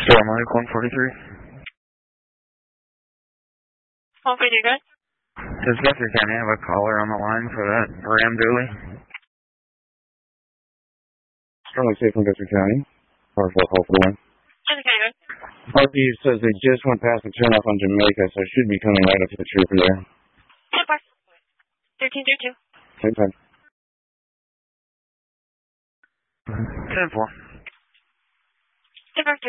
Storm Lake 143. 143, good. Does Guthrie County have a caller on the line for that Ram dually? Storm Lake from Guthrie County. Power 4 call for the line. Guthrie County, good. RP says they just went past the turnoff on Jamaica, so I should be coming right up to the trooper there. Super. 1332. Same time. 10-4. Super.